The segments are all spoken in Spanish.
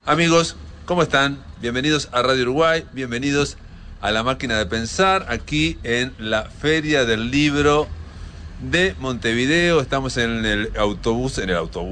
Amigos, ¿cómo están? Bienvenidos a Radio Uruguay, bienvenidos a La Máquina de Pensar, aquí en la Feria del Libro de Montevideo. Estamos en el bus de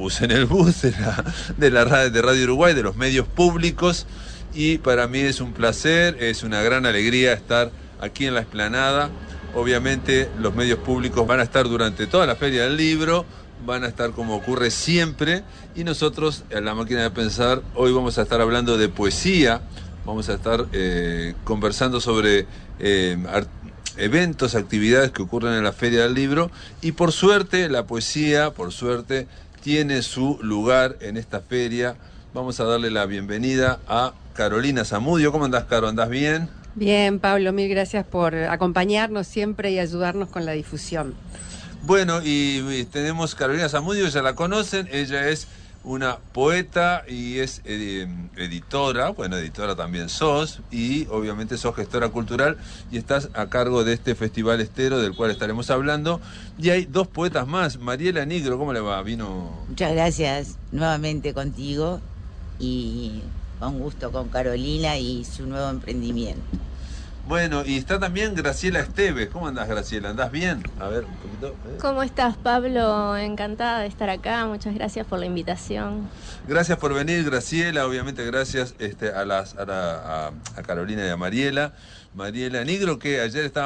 Radio Uruguay, de los medios públicos, y para mí es un placer, es una gran alegría estar aquí en la explanada. Obviamente los medios públicos van a estar durante toda la Feria del Libro, van a estar como ocurre siempre, y nosotros en La Máquina de Pensar hoy vamos a estar hablando de poesía, vamos a estar conversando sobre eventos, actividades que ocurren en la Feria del Libro, y por suerte la poesía, tiene su lugar en esta feria. Vamos a darle la bienvenida a Carolina Zamudio. ¿Cómo andás, Caro? ¿Andás bien? Bien, Pablo, mil gracias por acompañarnos siempre y ayudarnos con la difusión. Bueno, y tenemos Carolina Zamudio, ya la conocen, ella es una poeta y es editora, editora también sos, y obviamente sos gestora cultural y estás a cargo de este Festival Estero del cual estaremos hablando. Y hay dos poetas más, Mariela Nigro, ¿cómo le va? Muchas gracias nuevamente contigo y con gusto con Carolina y su nuevo emprendimiento. Bueno, y está también Graciela Esteves. ¿Cómo andás, Graciela? ¿Andás bien? A ver, un poquito. ¿Cómo estás, Pablo? Encantada de estar acá. Muchas gracias por la invitación. Gracias por venir, Graciela. Obviamente gracias a Carolina y a Mariela. Mariela Nigro, que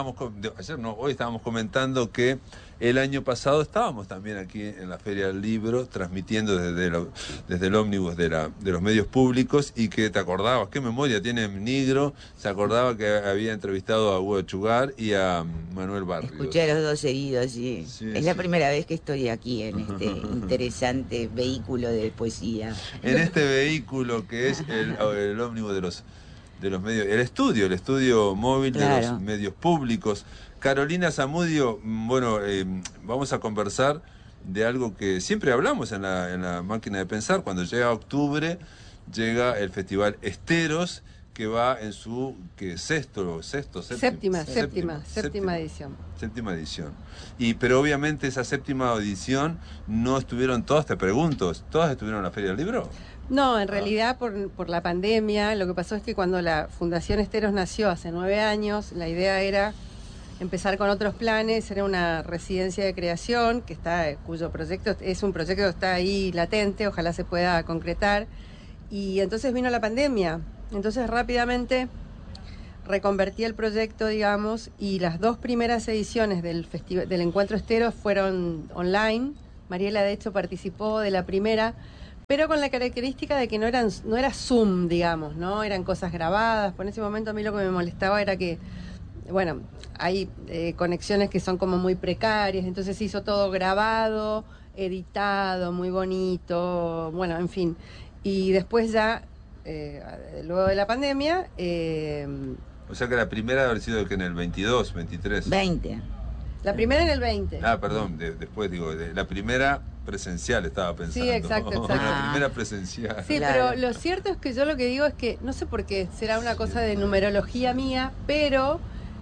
hoy estábamos comentando que el año pasado estábamos también aquí en la Feria del Libro, transmitiendo desde el ómnibus de los medios públicos, y que te acordabas, qué memoria tiene Nigro, se acordaba que había entrevistado a Hugo Chugar y a Manuel Barrios. Escuché a los dos seguidos, sí. Es la primera vez que estoy aquí en este interesante vehículo de poesía. En este vehículo que es el ómnibus de los medios, el estudio móvil, claro, de los medios públicos. Carolina Zamudio, vamos a conversar de algo que siempre hablamos en la Máquina de Pensar. Cuando llega octubre, llega el Festival Esteros, que va en su séptima edición. Séptima edición. Pero obviamente esa séptima edición no estuvieron todas, te pregunto, ¿todas estuvieron en la Feria del Libro? No, en realidad por la pandemia, lo que pasó es que cuando la Fundación Esteros nació hace 9 años, la idea era empezar con otros planes. Era una residencia de creación cuyo proyecto es un proyecto que está ahí latente, ojalá se pueda concretar. Y entonces vino la pandemia. Entonces rápidamente reconvertí el proyecto, digamos, y las 2 primeras ediciones del Encuentro Esteros fueron online. Mariela, de hecho, participó de la primera, pero con la característica de que no era Zoom, digamos, ¿no? Eran cosas grabadas. Por ese momento a mí lo que me molestaba era que, hay conexiones que son como muy precarias, entonces se hizo todo grabado, editado, muy bonito, en fin. Y después ya, luego de la pandemia... O sea que la primera debe haber sido que en el 22, 23... 20. La primera en el 20. Perdón, después de la primera presencial estaba pensando. Sí, exacto. La primera presencial. Sí, claro. Pero lo cierto es que yo lo que digo es que, no sé por qué, será una cosa de numerología mía, pero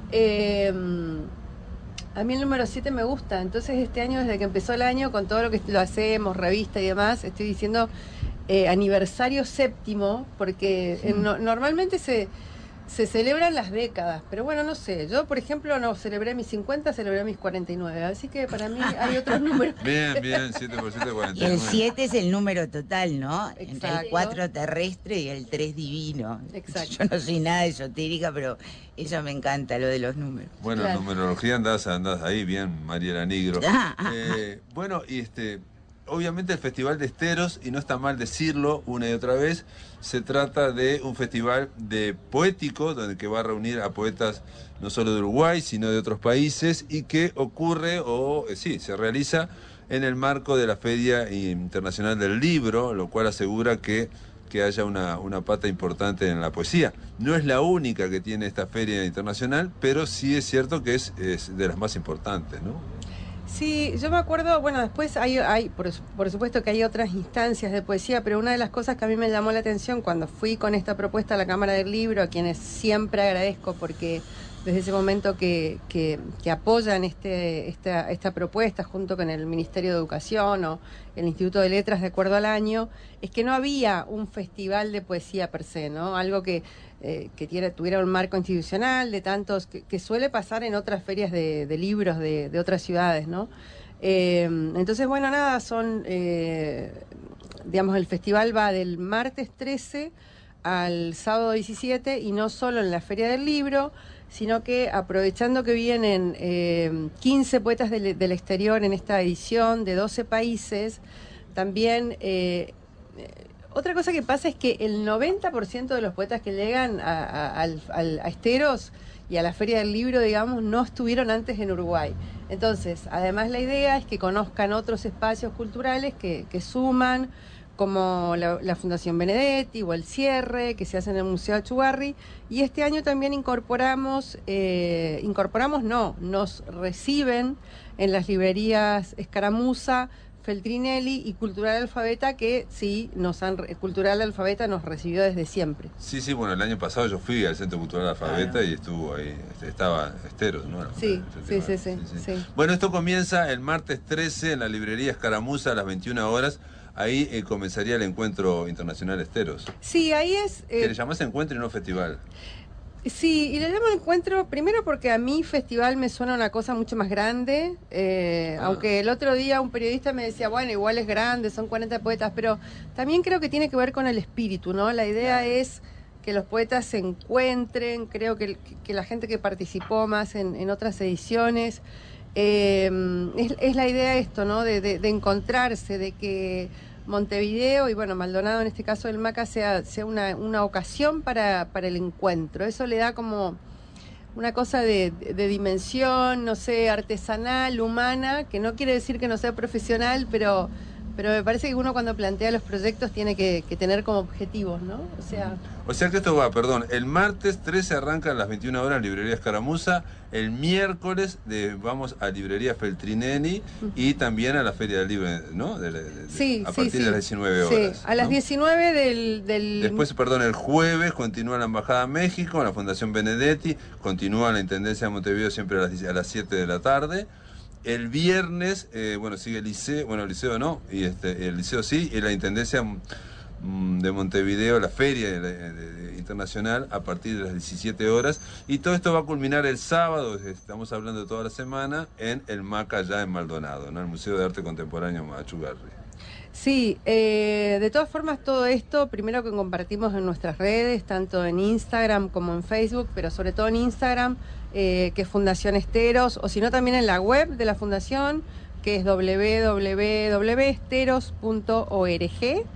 a mí el número 7 me gusta. Entonces este año, desde que empezó el año, con todo lo que lo hacemos, revista y demás, estoy diciendo aniversario 7º, porque normalmente se celebran las décadas, pero no sé, yo por ejemplo no celebré mis 50, celebré mis 49, así que para mí hay otros números. Bien, 7 por 7, 49. Y el 7 es el número total, ¿no? Exacto. Entre el 4 terrestre y el 3 divino. Exacto. Yo no soy nada esotérica, pero eso me encanta, lo de los números. Bueno, claro. Numerología andás ahí bien, Mariela Nigro. Obviamente el Festival de Esteros, y no está mal decirlo una y otra vez, se trata de un festival poético, que va a reunir a poetas no solo de Uruguay, sino de otros países, y que se realiza en el marco de la Feria Internacional del Libro, lo cual asegura que haya una pata importante en la poesía. No es la única que tiene esta Feria Internacional, pero sí es cierto que es de las más importantes, ¿no? Sí, yo me acuerdo, después hay por supuesto que hay otras instancias de poesía, pero una de las cosas que a mí me llamó la atención cuando fui con esta propuesta a la Cámara del Libro, a quienes siempre agradezco porque desde ese momento que apoyan esta propuesta junto con el Ministerio de Educación o el Instituto de Letras de acuerdo al año, es que no había un festival de poesía per se, ¿no? Algo que tuviera un marco institucional de tantos, que suele pasar en otras ferias de libros de otras ciudades, ¿no? Entonces, bueno, nada, digamos, el festival va del martes 13 al sábado 17 y no solo en la Feria del Libro, sino que aprovechando que vienen 15 poetas del exterior en esta edición de 12 países, también otra cosa que pasa es que el 90% de los poetas que llegan a Esteros y a la Feria del Libro, digamos, no estuvieron antes en Uruguay. Entonces, además la idea es que conozcan otros espacios culturales que suman, como la Fundación Benedetti o el Cierre, que se hace en el Museo Achugarri, y este año también nos reciben en las librerías Escaramuza, Feltrinelli y Cultural Alfabeta, que sí, Cultural Alfabeta nos recibió desde siempre. Sí, bueno, el año pasado yo fui al Centro Cultural Alfabeta y estuvo ahí, estaba Esteros, ¿no? Sí. Bueno, esto comienza el martes 13 en la librería Escaramuza a las 21 horas. Ahí comenzaría el encuentro internacional Esteros. Sí, ahí es... que le llamás encuentro y no festival. Sí, y le llamo encuentro primero porque a mí festival me suena una cosa mucho más grande, aunque el otro día un periodista me decía, bueno, igual es grande, son 40 poetas, pero también creo que tiene que ver con el espíritu, ¿no? La idea es que los poetas se encuentren, creo que la gente que participó más en otras ediciones, es la idea esto, ¿no? De encontrarse, de que Montevideo y bueno, Maldonado en este caso del MACA sea una ocasión para el encuentro. Eso le da como una cosa de dimensión, no sé, artesanal, humana, que no quiere decir que no sea profesional, pero me parece que uno cuando plantea los proyectos tiene que tener como objetivos, ¿no? O sea que esto va, el martes 13 arranca a las 21 horas en Librería Escaramuza, el miércoles vamos a Librería Feltrinelli y también a la Feria del Libro, ¿no? A partir de las 19 horas. Sí, a las 19 del... Después, el jueves continúa la Embajada de México, la Fundación Benedetti, continúa la Intendencia de Montevideo siempre a las 7 de la tarde. El viernes, sigue el liceo, el liceo no, y el liceo sí, y la Intendencia de Montevideo, la Feria Internacional, a partir de las 17 horas. Y todo esto va a culminar el sábado, estamos hablando de toda la semana, en el MACA, ya en Maldonado, ¿no? El Museo de Arte Contemporáneo Achugarri. Sí, de todas formas todo esto, primero que compartimos en nuestras redes, tanto en Instagram como en Facebook, pero sobre todo en Instagram, que es Fundación Esteros, o si no también en la web de la Fundación, que es www.esteros.org.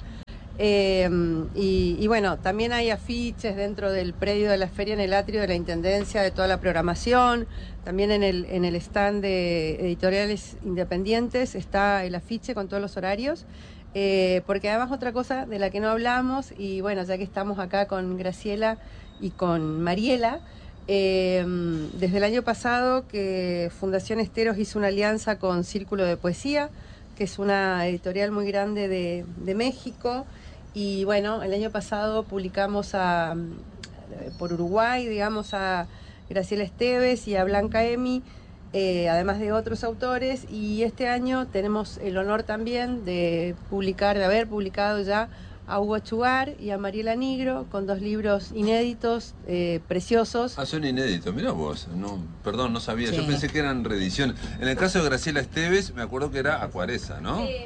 Y bueno, también hay afiches dentro del predio de la feria, en el atrio de la Intendencia, de toda la programación. También en el stand de editoriales independientes está el afiche con todos los horarios. Porque además otra cosa de la que no hablamos, y bueno, ya que estamos acá con Graciela y con Mariela, desde el año pasado que Fundación Esteros hizo una alianza con Círculo de Poesía, que es una editorial muy grande de México, y bueno, el año pasado publicamos por Uruguay, digamos, a Graciela Esteves y a Blanca Emi, además de otros autores, y este año tenemos el honor también de haber publicado ya a Hugo Achugar y a Mariela Nigro, con 2 libros inéditos, preciosos. Son inéditos, mirá vos, no sabía, Sí. Yo pensé que eran reediciones. En el caso de Graciela Esteves, me acuerdo que era Acuareza, ¿no? Sí,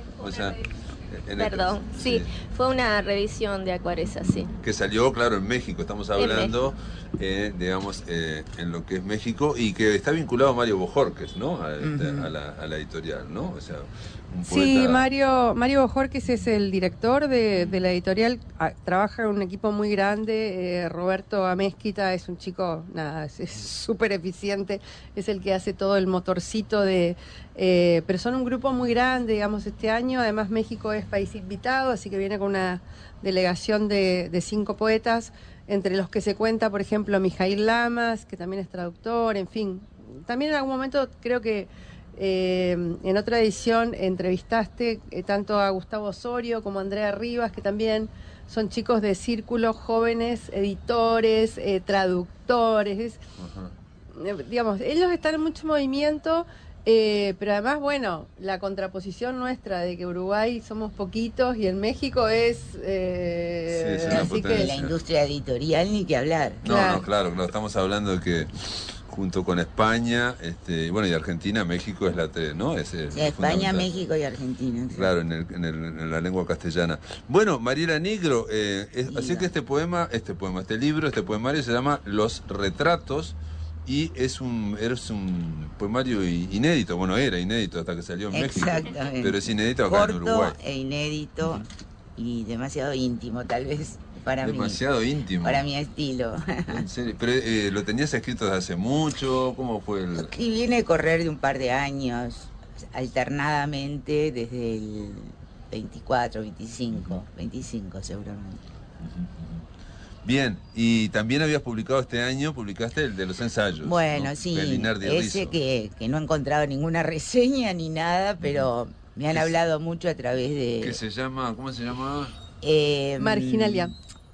sí. Fue una revisión de Acuareza, sí. Que salió, claro, en México, estamos hablando, en lo que es México, y que está vinculado a Mario Bojorquez, ¿no? A la editorial, ¿no? O sea, un poeta... Sí, Mario Bojorquez es el director de la editorial, trabaja en un equipo muy grande, Roberto Amezquita es un chico, es súper eficiente, es el que hace todo el motorcito pero son un grupo muy grande, digamos, este año. Además México es país invitado, así que viene con una delegación de 5 poetas, entre los que se cuenta, por ejemplo, Mijail Lamas, que también es traductor, en fin. También en algún momento creo que en otra edición entrevistaste tanto a Gustavo Osorio como a Andrea Rivas, que también son chicos de Círculo, jóvenes, editores, traductores. digamos, ellos están en mucho movimiento, pero además, bueno, la contraposición nuestra de que Uruguay somos poquitos y en México es... es una así potencia. De la industria editorial ni que hablar. No, claro, estamos hablando de que junto con España, bueno, y Argentina, México es ¿no? Es España, México y Argentina. Claro, en la lengua castellana. Bueno, Mariela Nigro, así que este poemario se llama Los Retratos y es un poemario inédito. Bueno, era inédito hasta que salió en México. Exactamente. Pero es inédito acá en Uruguay. Corto e inédito y demasiado íntimo, tal vez. Demasiado íntimo. Para mi estilo. ¿En serio? ¿Pero lo tenías escrito desde hace mucho? ¿Cómo fue el...? Y viene a correr de un par de años, alternadamente desde el 24, 25 seguramente. Bien, y también habías publicaste el de los ensayos. Bueno, ¿no? sí, De Linardi ese Rizzo. que no he encontrado ninguna reseña ni nada, pero me han hablado mucho a través de... ¿Qué se llama? ¿Cómo se llama? Marginalia.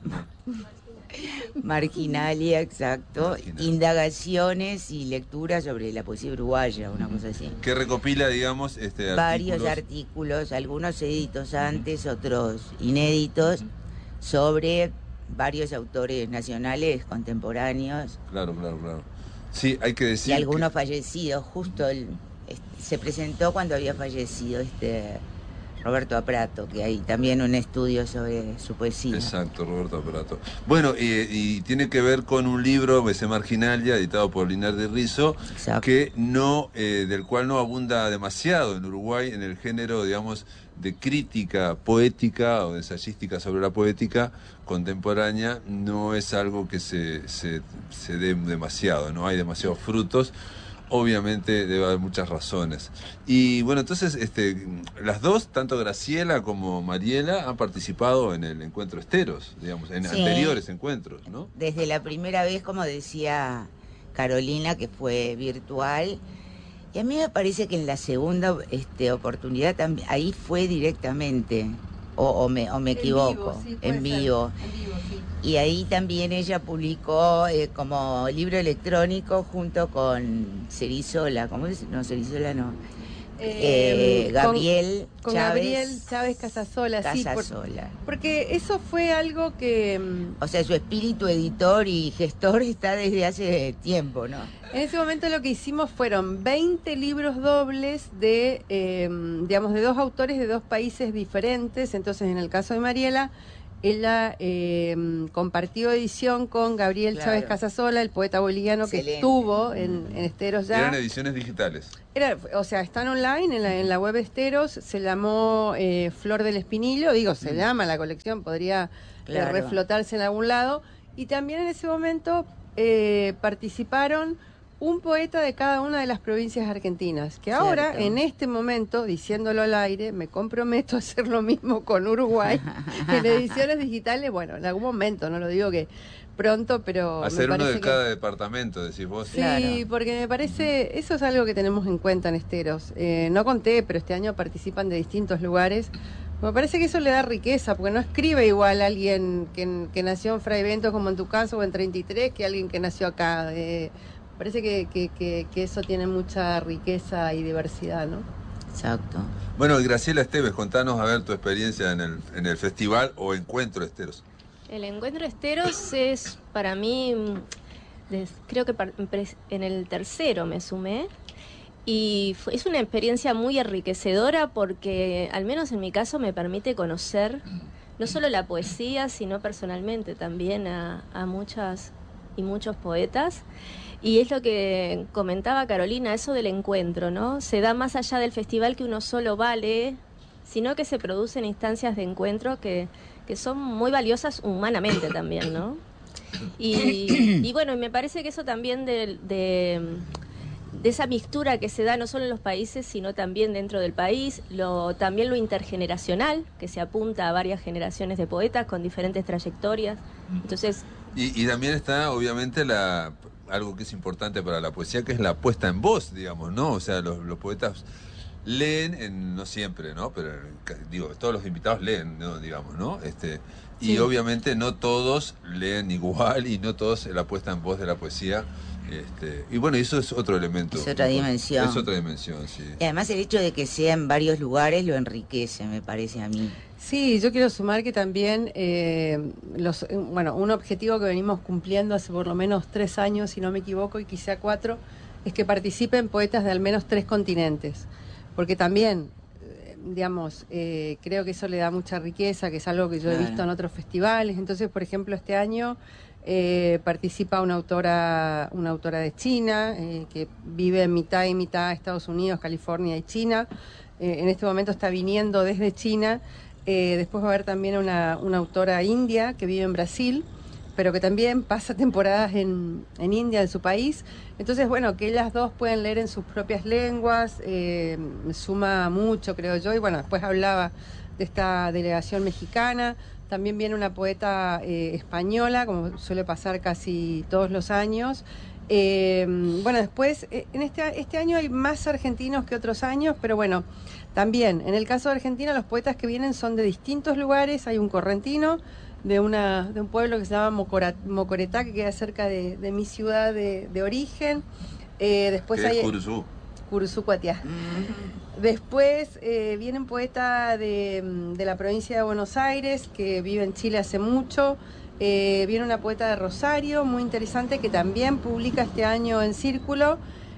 Marginalia, exacto. Marginalia. Indagaciones y lecturas sobre la poesía uruguaya, una cosa así. Que recopila, digamos, Varios artículos, algunos editos antes, otros inéditos, sobre varios autores nacionales contemporáneos. Claro. Sí, hay que decir Y algunos fallecidos. Justo se presentó cuando había fallecido Roberto Aprato, que hay también un estudio sobre su poesía. Exacto, Roberto Aparato. Bueno, y tiene que ver con un libro, B.C. Marginalia, editado por Linardi Rizzo, Exacto. que del cual no abunda demasiado en Uruguay en el género, digamos, de crítica poética o de ensayística sobre la poética contemporánea. No es algo que se dé demasiado, no hay demasiados frutos. Obviamente debe haber muchas razones. Y bueno, entonces las dos, tanto Graciela como Mariela, han participado en el encuentro Esteros, digamos, en Sí. anteriores encuentros, ¿no? Desde la primera vez, como decía Carolina, que fue virtual. Y a mí me parece que en la segunda oportunidad también, ahí fue directamente, o me equivoco, en vivo. Y ahí también ella publicó como libro electrónico junto con Cerizola, ¿cómo es? No, Cerizola no. Gabriel con Chávez. Gabriel Chávez Casasola, sí. Porque eso fue algo que... O sea, su espíritu editor y gestor está desde hace tiempo, ¿no? En ese momento lo que hicimos fueron 20 libros dobles de, digamos, de dos autores de dos países diferentes. Entonces, en el caso de Mariela, ella compartió edición con Gabriel Chávez Casasola, el poeta boliviano. Excelente. Que estuvo en Esteros ya. Eran ediciones digitales. O sea, están online en la web Esteros. Se llamó Flor del Espinillo. Se llama la colección, podría reflotarse en algún lado. Y también en ese momento participaron un poeta de cada una de las provincias argentinas, que ahora, en este momento, diciéndolo al aire, me comprometo a hacer lo mismo con Uruguay, en ediciones digitales, bueno, en algún momento, no lo digo que pronto, pero... Hacer uno de cada departamento, decís vos. Sí, claro. Porque me parece, eso es algo que tenemos en cuenta en Esteros. No conté, pero este año participan de distintos lugares. Me parece que eso le da riqueza, porque no escribe igual alguien que nació en Fray Bentos, como en tu caso, o en 33, que alguien que nació acá. Parece que eso tiene mucha riqueza y diversidad, ¿no? Exacto. Bueno, Graciela Esteves, contanos a ver tu experiencia en el festival o encuentro Esteros. El encuentro Esteros es para mí, creo que en el tercero me sumé, y es una experiencia muy enriquecedora porque, al menos en mi caso, me permite conocer no solo la poesía, sino personalmente también a muchas y muchos poetas. Y es lo que comentaba Carolina, eso del encuentro, ¿no? Se da más allá del festival que uno solo vale, sino que se producen instancias de encuentro que son muy valiosas humanamente también, ¿no? Y bueno, y me parece que eso también de esa mixtura que se da no solo en los países, sino también dentro del país, también lo intergeneracional, que se apunta a varias generaciones de poetas con diferentes trayectorias. Entonces... Y también está, obviamente, algo que es importante para la poesía, que es la puesta en voz, digamos, ¿no? O sea, los poetas leen, no siempre, ¿no? Pero digo, todos los invitados leen, ¿no? Digamos, ¿no? Y Sí. obviamente no todos leen igual y no todos la puesta en voz de la poesía. Y bueno, eso es otro elemento. Es otra dimensión. Es otra dimensión, sí. Y además el hecho de que sea en varios lugares lo enriquece, me parece a mí. Sí, yo quiero sumar que también, un objetivo que venimos cumpliendo hace por lo menos 3 años, si no me equivoco, y quizá 4, es que participen poetas de al menos 3 continentes. Porque también, creo que eso le da mucha riqueza, que es algo que yo he visto en otros festivales. Entonces, por ejemplo, este año participa una autora de China, que vive mitad y mitad Estados Unidos, California y China. En este momento está viniendo desde China. Después va a haber también una autora india que vive en Brasil, pero que también pasa temporadas en India, en su país. Entonces, bueno, que ellas dos pueden leer en sus propias lenguas, me suma mucho, creo yo. Y bueno, después hablaba de esta delegación mexicana. También viene una poeta española, como suele pasar casi todos los años. Después, en este año hay más argentinos que otros años, pero bueno, también, en el caso de Argentina, los poetas que vienen son de distintos lugares. Hay un correntino de un pueblo que se llama Mocoretá, que queda cerca de mi ciudad de origen. Después hay Curuzú. Curuzú, Cuatiá. Después viene un poeta de la provincia de Buenos Aires, que vive en Chile hace mucho. Viene una poeta de Rosario, muy interesante, que también publica este año en Círculo.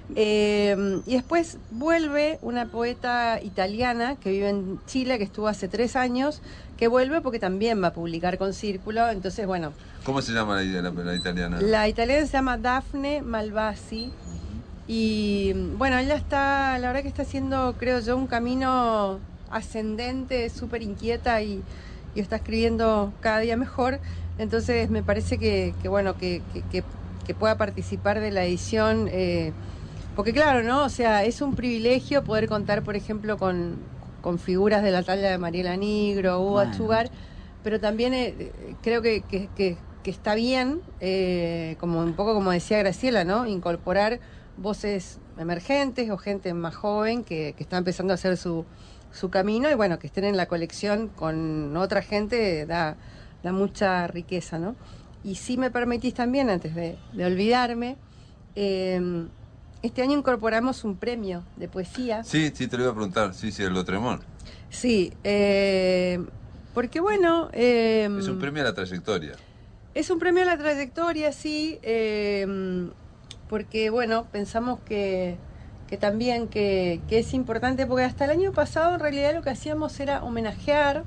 Y después vuelve una poeta italiana que vive en Chile, que estuvo hace 3 años, que vuelve porque también va a publicar con Círculo. Entonces, bueno. ¿Cómo se llama la italiana? La italiana se llama Daphne Malvasi. Y bueno, ella está, la verdad que está haciendo, creo yo, un camino ascendente, súper inquieta y está escribiendo cada día mejor. Entonces me parece que pueda participar de la edición. Porque claro, ¿no? O sea, es un privilegio poder contar, por ejemplo, con figuras de la talla de Mariela Nigro, Hugo Achugar, pero también creo que está bien, como un poco como decía Graciela, ¿no? Incorporar voces emergentes o gente más joven que está empezando a hacer su camino, y bueno, que estén en la colección con otra gente da mucha riqueza, ¿no? Y si me permitís también, antes de olvidarme, este año incorporamos un premio de poesía. Sí, te lo iba a preguntar. Sí, el Lotremont. Sí, porque bueno... es un premio a la trayectoria. Es un premio a la trayectoria, sí, porque bueno, pensamos que también que es importante, porque hasta el año pasado en realidad lo que hacíamos era homenajear,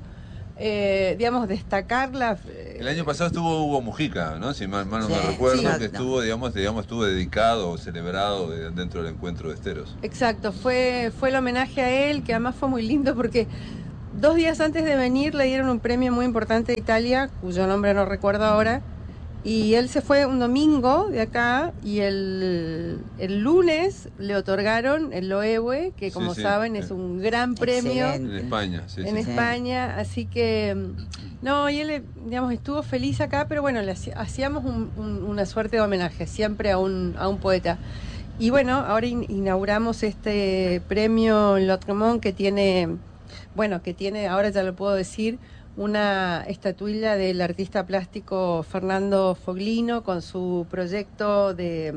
destacar la... El año pasado estuvo Hugo Mujica, ¿no? Si mal no me recuerdo, sí, que estuvo, estuvo dedicado o celebrado dentro del encuentro de esteros. Exacto, fue el homenaje a él, que además fue muy lindo porque 2 días antes de venir le dieron un premio muy importante de Italia, cuyo nombre no recuerdo ahora, y él se fue un domingo de acá, y el lunes le otorgaron el Loewe, que como saben es un gran premio. Excelente. En España, en España, así que no, y él, estuvo feliz acá, pero bueno, le hacíamos una suerte de homenaje siempre a un poeta. Y bueno, ahora inauguramos este premio Lotremont que tiene, ahora ya lo puedo decir, una estatuilla del artista plástico Fernando Foglino con su proyecto de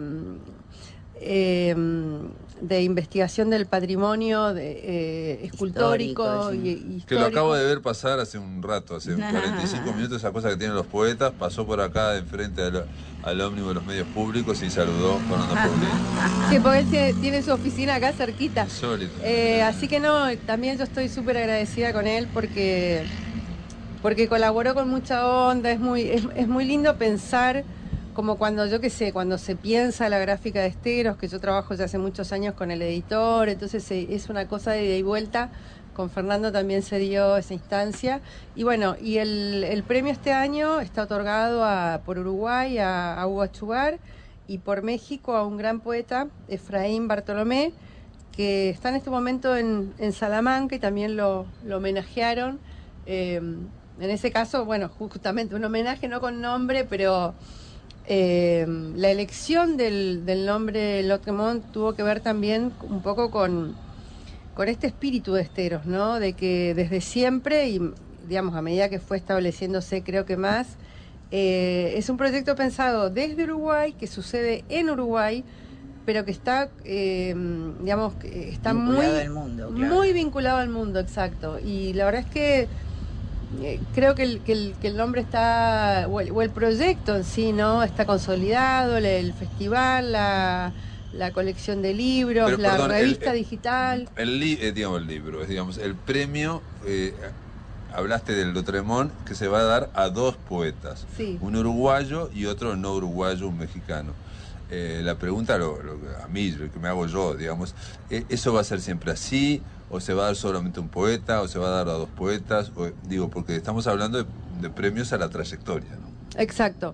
investigación del patrimonio escultórico y histórico. Que lo acabo de ver pasar hace un rato, hace 45 minutos, esa cosa que tienen los poetas, pasó por acá de enfrente al ómnibus de los medios públicos y saludó Fernando Foglino. Sí, porque él tiene su oficina acá cerquita. Insólito. Así que no, también yo estoy súper agradecida con él porque colaboró con mucha onda. Es muy lindo pensar como cuando, cuando se piensa la gráfica de esteros, que yo trabajo ya hace muchos años con el editor, entonces es una cosa de ida y vuelta. Con Fernando también se dio esa instancia. Y bueno, y el premio este año está otorgado por Uruguay a Hugo Achugar, y por México a un gran poeta, Efraín Bartolomé, que está en este momento en Salamanca, y también lo homenajearon. En ese caso, justamente un homenaje, no con nombre, pero la elección del nombre Lotremont tuvo que ver también un poco con este espíritu de Esteros, ¿no? De que desde siempre y, digamos, a medida que fue estableciéndose, creo que más, es un proyecto pensado desde Uruguay, que sucede en Uruguay, pero que está, digamos, está vinculado al mundo, claro. Muy vinculado al mundo, exacto. Y la verdad es que creo que el nombre está, o el proyecto en sí, ¿no? Está consolidado, el festival, la colección de libros, pero, la perdón, revista digital. Digamos, el libro, digamos, el premio, hablaste del Lotremont, que se va a dar a 2 poetas, Sí. un uruguayo y otro no uruguayo, un mexicano. La pregunta, a mí, lo que me hago yo, digamos, ¿eso va a ser siempre así? ¿O se va a dar solamente un poeta? ¿O se va a dar a 2 poetas? Digo, porque estamos hablando de premios a la trayectoria, ¿no? Exacto.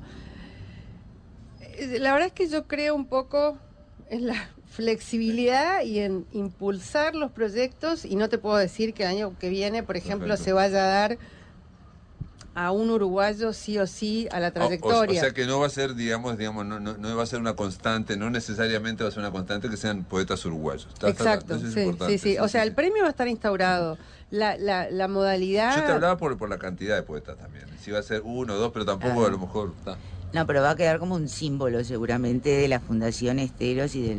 La verdad es que yo creo un poco en la flexibilidad y en impulsar los proyectos, y no te puedo decir que el año que viene, por ejemplo, Perfecto. se vaya a dar a un uruguayo sí o sí a la trayectoria. O sea que no va a ser, digamos, no va a ser una constante, no necesariamente va a ser una constante que sean poetas uruguayos. Exacto, Eso es sí, importante, sí. O sea, el premio va a estar instaurado. La modalidad... Yo te hablaba por la cantidad de poetas también. Si va a ser 1 o 2, pero tampoco a lo mejor... No, pero va a quedar como un símbolo seguramente de la Fundación Esteros y del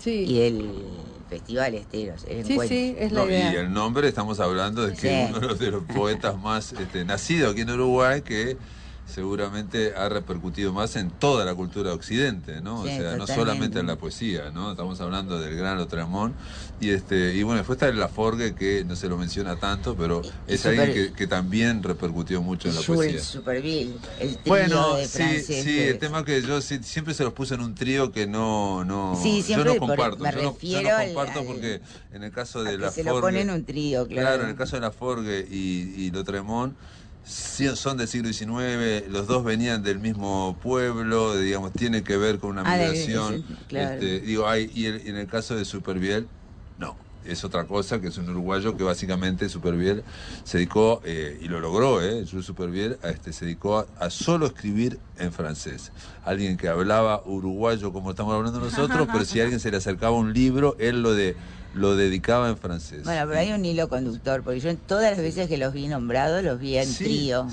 Festival Esteros. Sí, es la idea. Y el nombre, estamos hablando de que uno de los poetas más nacido aquí en Uruguay, que seguramente ha repercutido más en toda la cultura de Occidente, ¿no? Sí, o sea, totalmente. No solamente en la poesía, ¿no? Estamos hablando del gran Lotremont y bueno, después está el Laforgue, que no se lo menciona tanto, pero es alguien que también repercutió mucho en la poesía. Jules Superville, el trío Bueno, de franceses. sí, el tema que yo siempre se los puse en un trío que no Sí, yo no comparto. me Yo no refiero comparto porque en el caso de que se Laforgue, lo ponen en un trío, claro. Claro, en el caso de Laforgue y Lotremont, son del siglo XIX, los dos venían del mismo pueblo, digamos, tiene que ver con una migración. Claro. Y en el caso de Supervielle, no. Es otra cosa, que es un uruguayo que básicamente Supervielle se dedicó, y lo logró, Jules Supervielle, se dedicó a solo escribir en francés. Alguien que hablaba uruguayo como estamos hablando nosotros, pero si a alguien se le acercaba un libro, él lo dedicaba en francés. Bueno, pero hay un hilo conductor, porque yo todas las veces que los vi nombrados, los vi en trío.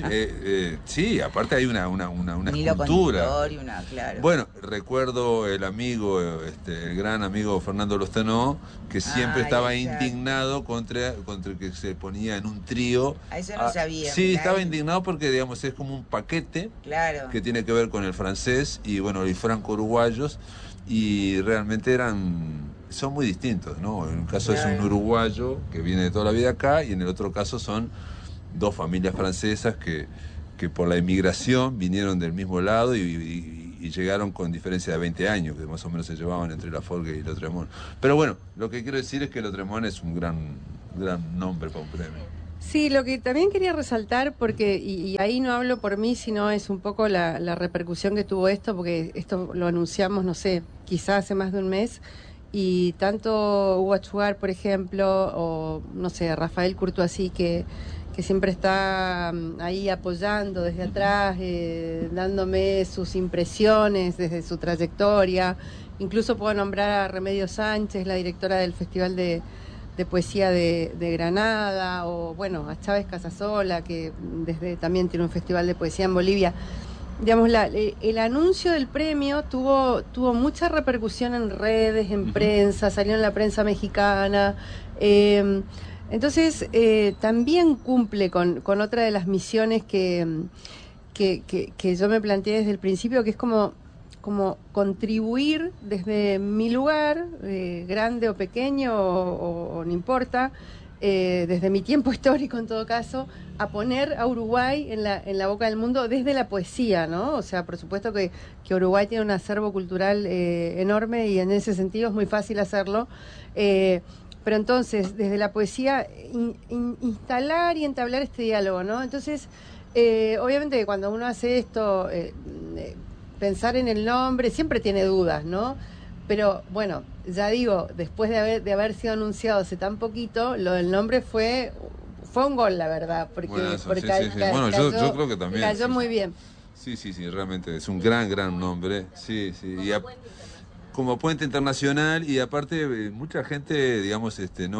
Sí, aparte hay una Un hilo escultura. conductor y claro. Bueno, recuerdo el amigo, el gran amigo Fernando Lostenó, que siempre estaba indignado contra que se ponía en un trío. A eso no sabía. Sí, estaba indignado porque, digamos, es como un paquete que tiene que ver con el francés y, bueno, y franco-uruguayos, y realmente son muy distintos, ¿no? En un caso es un uruguayo que viene de toda la vida acá, y en el otro caso son 2 familias francesas que por la inmigración vinieron del mismo lado y llegaron con diferencia de 20 años, que más o menos se llevaban entre Laforgue y Lotremont. Pero bueno, lo que quiero decir es que Lotremont es un gran nombre para un premio. Sí, lo que también quería resaltar, porque, y ahí no hablo por mí, sino es un poco la repercusión que tuvo esto, porque esto lo anunciamos, no sé, quizás hace más de un mes, y tanto Hugo Achugar, por ejemplo, o no sé, Rafael Courtoisí, que siempre está ahí apoyando desde atrás, dándome sus impresiones desde su trayectoria. Incluso puedo nombrar a Remedios Sánchez, la directora del Festival de Poesía de Granada, o bueno, a Chávez Casasola, que también tiene un festival de poesía en Bolivia. Digamos, el anuncio del premio tuvo mucha repercusión en redes, en prensa, salió en la prensa mexicana. Entonces, también cumple con otra de las misiones que yo me planteé desde el principio, que es como contribuir desde mi lugar, grande o pequeño, o no importa, desde mi tiempo histórico en todo caso, a poner a Uruguay en la boca del mundo desde la poesía, ¿no? O sea, por supuesto que Uruguay tiene un acervo cultural enorme, y en ese sentido es muy fácil hacerlo. Pero entonces, desde la poesía, instalar y entablar este diálogo, ¿no? Entonces, obviamente que cuando uno hace esto, pensar en el nombre, siempre tiene dudas, ¿no? Pero bueno, ya digo, después de haber sido anunciado hace tan poquito, lo del nombre fue un gol, la verdad, porque, Bueno, eso, porque sí. Bueno, yo creo que también. Cayó muy bien. Sí, realmente es un gran nombre. Sí. como puente internacional, y aparte mucha gente, digamos,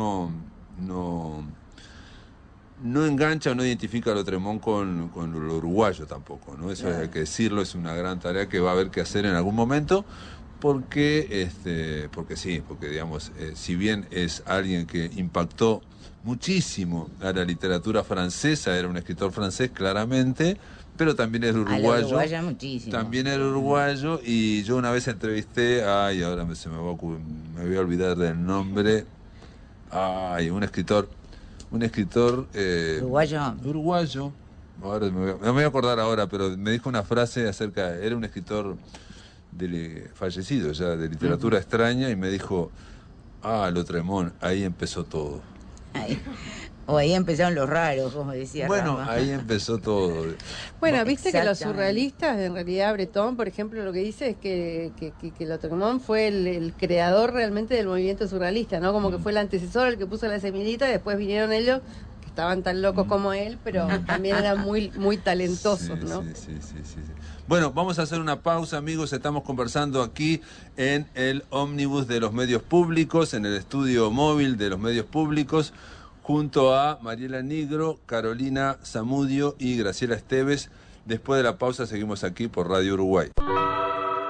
no engancha o no identifica a Lautréamont con lo uruguayo tampoco, ¿no? Eso hay que decirlo, es una gran tarea que va a haber que hacer en algún momento, porque digamos, si bien es alguien que impactó muchísimo a la literatura francesa, era un escritor francés claramente, pero también era uruguayo. También era uruguayo, y yo una vez entrevisté, ahora me voy a olvidar del nombre, un escritor uruguayo, ahora no me voy a acordar ahora, pero me dijo una frase era un escritor fallecido ya, de literatura extraña, y me dijo, Lautréamont, ahí empezó todo. O ahí empezaron los raros, como decía Rama. Ahí empezó todo. Bueno, viste que los surrealistas, en realidad Breton, por ejemplo, lo que dice es que Lautréamont fue el creador realmente del movimiento surrealista, ¿no? Como que fue el antecesor, el que puso la semillita, y después vinieron ellos, que estaban tan locos como él, pero también eran muy, muy talentosos, ¿no? Sí. Bueno, vamos a hacer una pausa, amigos. Estamos conversando aquí en el ómnibus de los medios públicos, en el estudio móvil de los medios públicos, junto a Mariela Nigro, Carolina Zamudio y Graciela Esteves. Después de la pausa seguimos aquí por Radio Uruguay.